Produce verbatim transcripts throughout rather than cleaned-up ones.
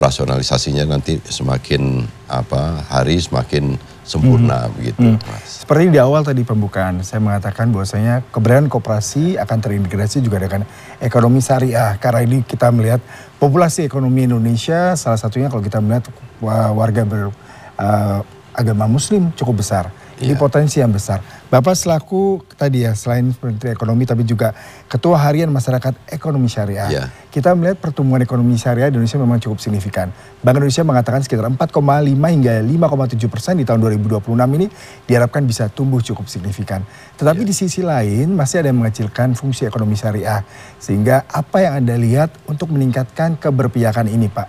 rasionalisasinya nanti semakin apa hari semakin sempurna hmm. begitu. Hmm. Mas. Seperti di awal tadi pembukaan saya mengatakan bahwasanya keberadaan koperasi akan terintegrasi juga dengan ekonomi syariah. Karena ini kita melihat populasi ekonomi Indonesia salah satunya kalau kita melihat warga beragama uh, Muslim cukup besar. Ini yeah. potensi yang besar. Bapak selaku tadi ya selain Menteri Ekonomi tapi juga Ketua Harian Masyarakat Ekonomi Syariah. Yeah. Kita melihat pertumbuhan ekonomi syariah di Indonesia memang cukup signifikan. Bank Indonesia mengatakan sekitar empat koma lima hingga lima koma tujuh persen di tahun dua ribu dua puluh enam ini diharapkan bisa tumbuh cukup signifikan. Tetapi yeah. di sisi lain masih ada yang mengecilkan fungsi ekonomi syariah. Sehingga apa yang Anda lihat untuk meningkatkan keberpihakan ini Pak?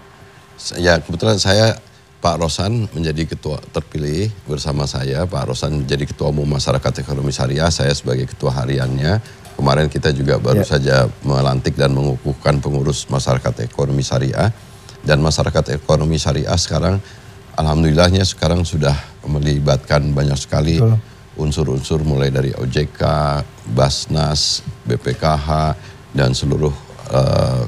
Ya kebetulan saya Pak Rosan menjadi ketua terpilih bersama saya. Pak Rosan menjadi ketua umum masyarakat ekonomi syariah. Saya sebagai ketua hariannya. Kemarin kita juga baru yeah. saja melantik dan mengukuhkan pengurus masyarakat ekonomi syariah. Dan masyarakat ekonomi syariah sekarang alhamdulillahnya sekarang sudah melibatkan banyak sekali unsur-unsur mulai dari O J K, Basnas, B P K H dan seluruh uh,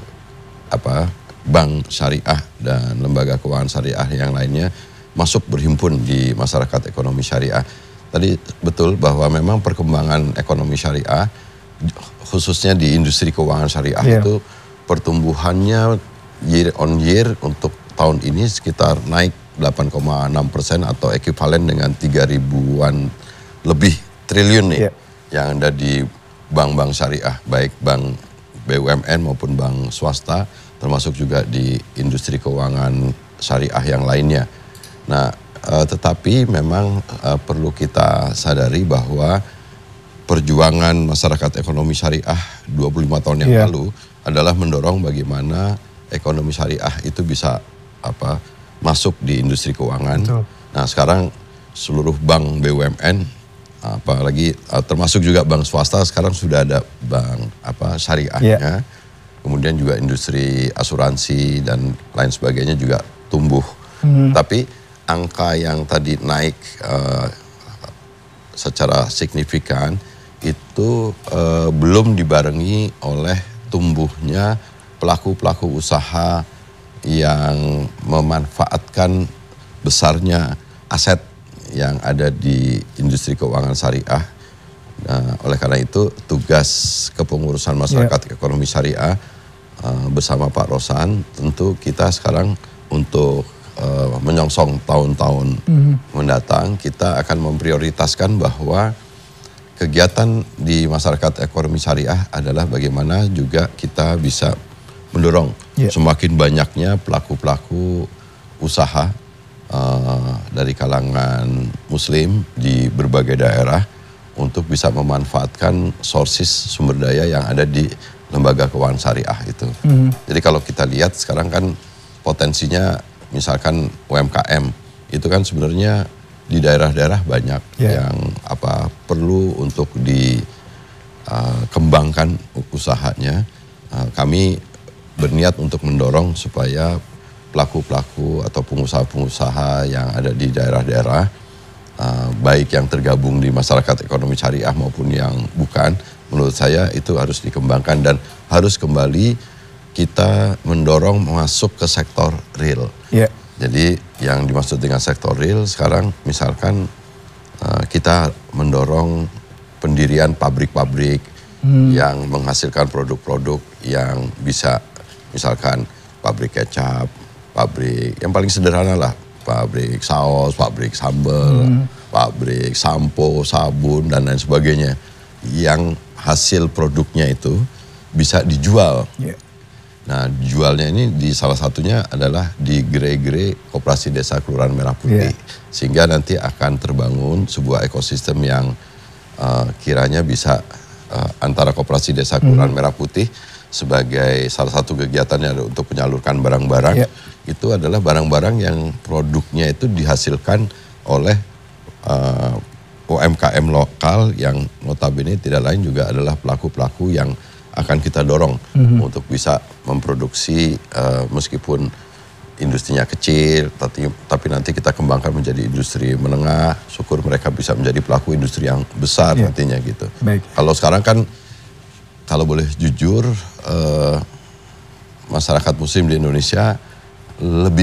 apa bank syariah dan lembaga keuangan syariah yang lainnya masuk berhimpun di masyarakat ekonomi syariah. Tadi betul bahwa memang perkembangan ekonomi syariah khususnya di industri keuangan syariah yeah. itu pertumbuhannya year on year untuk tahun ini sekitar naik delapan koma enam persen atau ekivalen dengan tiga ribuan lebih triliun nih yeah. yang ada di bank-bank syariah baik bank B U M N maupun bank swasta termasuk juga di industri keuangan syariah yang lainnya. Nah, uh, tetapi memang uh, perlu kita sadari bahwa perjuangan masyarakat ekonomi syariah dua puluh lima tahun yang yeah. lalu adalah mendorong bagaimana ekonomi syariah itu bisa apa masuk di industri keuangan. Betul. Nah, sekarang seluruh bank B U M N apalagi uh, termasuk juga bank swasta sekarang sudah ada bank apa syariahnya. Yeah. Kemudian juga industri asuransi dan lain sebagainya juga tumbuh. Hmm. Tapi angka yang tadi naik uh, secara signifikan itu uh, belum dibarengi oleh tumbuhnya pelaku-pelaku usaha yang memanfaatkan besarnya aset yang ada di industri keuangan syariah. Nah, oleh karena itu tugas kepengurusan masyarakat yeah. ekonomi syariah uh, bersama Pak Rosan tentu kita sekarang untuk uh, menyongsong tahun-tahun mm-hmm. mendatang kita akan memprioritaskan bahwa kegiatan di masyarakat ekonomi syariah adalah bagaimana juga kita bisa mendorong yeah. semakin banyaknya pelaku-pelaku usaha uh, dari kalangan muslim di berbagai daerah untuk bisa memanfaatkan sources sumber daya yang ada di lembaga keuangan syariah itu. Mm-hmm. Jadi kalau kita lihat sekarang kan potensinya misalkan U M K M itu kan sebenarnya di daerah-daerah banyak yeah. yang apa perlu untuk dikembangkan uh, usahanya. Uh, kami berniat untuk mendorong supaya pelaku-pelaku atau pengusaha-pengusaha yang ada di daerah-daerah Uh, baik yang tergabung di masyarakat ekonomi syariah maupun yang bukan, menurut saya itu harus dikembangkan dan harus kembali kita mendorong masuk ke sektor real. Yeah. Jadi yang dimaksud dengan sektor real sekarang misalkan uh, kita mendorong pendirian pabrik-pabrik hmm. yang menghasilkan produk-produk yang bisa misalkan pabrik kecap, pabrik yang paling sederhana lah. Pabrik saus, pabrik sambal, hmm. pabrik sampo, sabun, dan lain sebagainya. Yang hasil produknya itu bisa dijual. Yeah. Nah, jualnya ini di salah satunya adalah di Gere-Gere Koperasi Desa Kelurahan Merah Putih. Yeah. Sehingga nanti akan terbangun sebuah ekosistem yang uh, kiranya bisa uh, antara Koperasi Desa Kelurahan hmm. Merah Putih sebagai salah satu kegiatannya untuk menyalurkan barang-barang. Yeah. Itu adalah barang-barang yang produknya itu dihasilkan oleh uh, U M K M lokal yang notabene tidak lain juga adalah pelaku-pelaku yang akan kita dorong mm-hmm. untuk bisa memproduksi uh, meskipun industrinya kecil, tapi, tapi nanti kita kembangkan menjadi industri menengah, syukur mereka bisa menjadi pelaku industri yang besar yeah. nantinya gitu. Baik. Kalau sekarang kan kalau boleh jujur uh, masyarakat muslim di Indonesia lebih